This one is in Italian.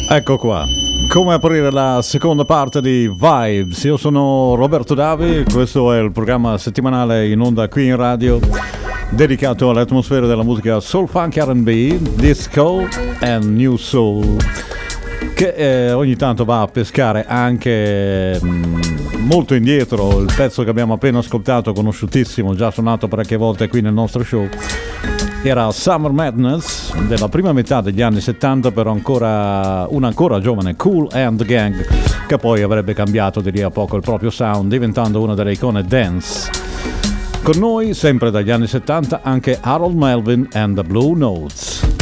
Ecco qua, come aprire la seconda parte di Vibes. Io sono Roberto Davi, questo è il programma settimanale in onda qui in radio dedicato alle atmosfere della musica soul, funk, R&B, disco e new soul, che ogni tanto va a pescare anche molto indietro. Il pezzo che abbiamo appena ascoltato, conosciutissimo, già suonato parecchie volte qui nel nostro show, era Summer Madness della prima metà degli anni 70, però un ancora giovane Kool and the Gang, che poi avrebbe cambiato di lì a poco il proprio sound, diventando una delle icone dance. Con noi, sempre dagli anni 70, anche Harold Melvin and the Blue Notes.